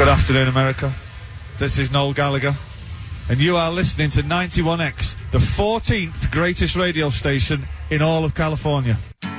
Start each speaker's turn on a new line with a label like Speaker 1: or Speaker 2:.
Speaker 1: Good afternoon, America. This is Noel Gallagher, and you are listening to 91X, the 14th greatest radio station in all of California.